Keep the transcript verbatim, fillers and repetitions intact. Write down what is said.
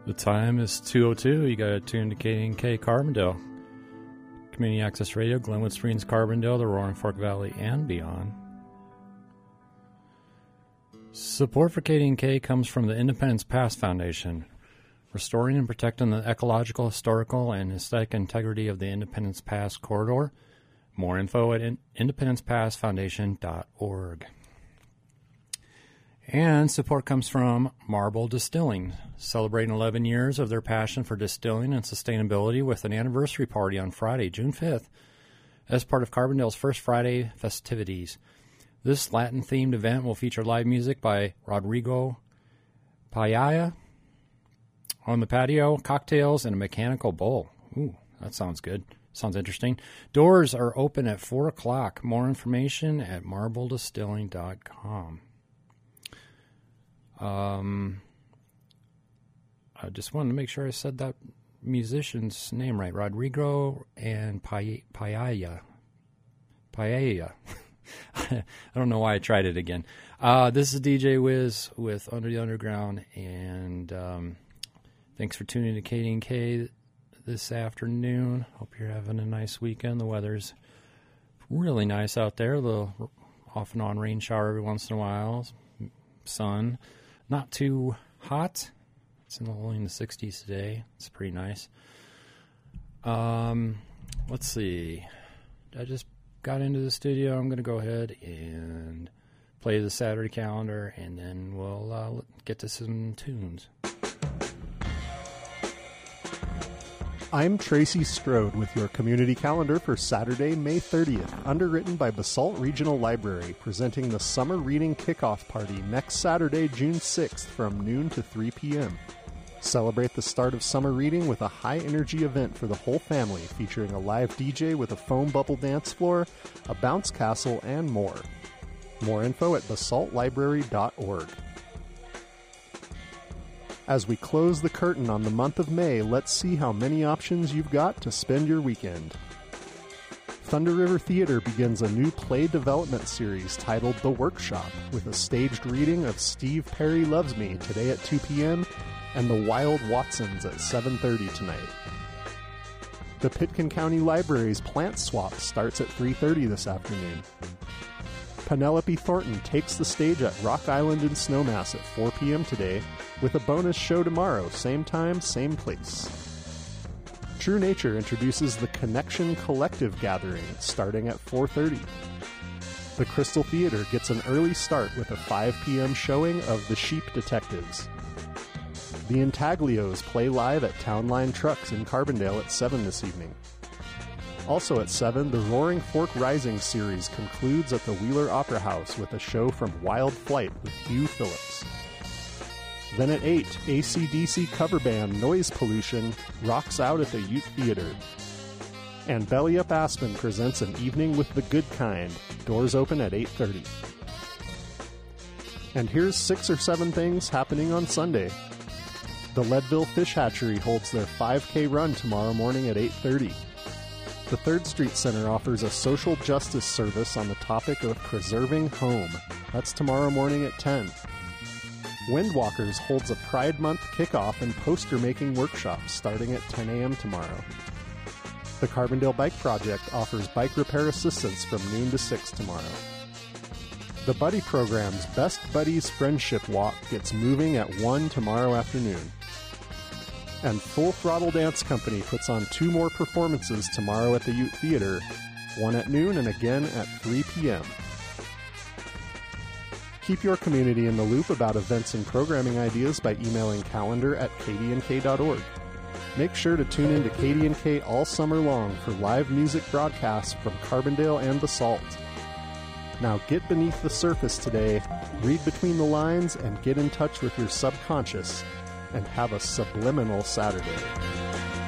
The time is two oh two. You got to tune to K D N K Carbondale. Community Access Radio, Glenwood Springs, Carbondale, the Roaring Fork Valley, and beyond. Support for K D N K comes from the Independence Pass Foundation, restoring and protecting the ecological, historical, and aesthetic integrity of the Independence Pass corridor. More info at independence pass foundation dot org. And support comes from Marble Distilling, celebrating eleven years of their passion for distilling and sustainability with an anniversary party on Friday, June fifth, as part of Carbondale's First Friday festivities. This Latin-themed event will feature live music by Rodrigo Payaya on the patio, cocktails, and a mechanical bowl. Ooh, that sounds good. Sounds interesting. Doors are open at four o'clock. More information at marble distilling dot com. Um, I just wanted to make sure I said that musician's name right. Rodrigo and Pay- Payaya. Payaya. I don't know why I tried it again. Uh, this is D J Wiz with Under the Underground, and um, thanks for tuning to K D N K this afternoon. Hope you're having a nice weekend. The weather's really nice out there. A little off and on rain shower every once in a while. Sun. Not too hot. It's only in the sixties today. It's pretty nice. Um, let's see. I just got into the studio. I'm going to go ahead and play the Saturday calendar, and then we'll uh, get to some tunes. I'm Tracy Strode with your community calendar for Saturday, May thirtieth, underwritten by Basalt Regional Library, presenting the Summer Reading Kickoff Party next Saturday, June sixth from noon to three p.m. Celebrate the start of summer reading with a high-energy event for the whole family, featuring a live D J with a foam bubble dance floor, a bounce castle, and more. More info at basalt library dot org. As we close the curtain on the month of May, let's see how many options you've got to spend your weekend. Thunder River Theater begins a new play development series titled The Workshop, with a staged reading of Steve Perry Loves Me today at two p.m. and The Wild Watsons at seven thirty tonight. The Pitkin County Library's Plant Swap starts at three thirty this afternoon. Penelope Thornton takes the stage at Rock Island in Snowmass at four p.m. today, with a bonus show tomorrow, same time, same place. True Nature introduces the Connection Collective Gathering, starting at four thirty. The Crystal Theater gets an early start with a five p.m. showing of The Sheep Detectives. The Intaglios play live at Town Line Trucks in Carbondale at seven this evening. Also at seven, the Roaring Fork Rising series concludes at the Wheeler Opera House with a show from Wild Flight with Hugh Phillips. Then at eight, A C D C cover band Noise Pollution rocks out at the Ute Theater. And Belly Up Aspen presents an evening with the good kind. Doors open at eight thirty. And here's six or seven things happening on Sunday. The Leadville Fish Hatchery holds their five K run tomorrow morning at eight thirty. The Third Street Center offers a social justice service on the topic of preserving home. That's tomorrow morning at ten. Windwalkers holds a Pride Month kickoff and poster-making workshop starting at ten a.m. tomorrow. The Carbondale Bike Project offers bike repair assistance from noon to six tomorrow. The Buddy Program's Best Buddies Friendship Walk gets moving at one tomorrow afternoon. And Full Throttle Dance Company puts on two more performances tomorrow at the Ute Theater, one at noon and again at three p.m. Keep your community in the loop about events and programming ideas by emailing calendar at k d n k dot org. Make sure to tune in to K D N K all summer long for live music broadcasts from Carbondale and Basalt. Now get beneath the surface today, read between the lines, and get in touch with your subconscious, and have a subliminal Saturday.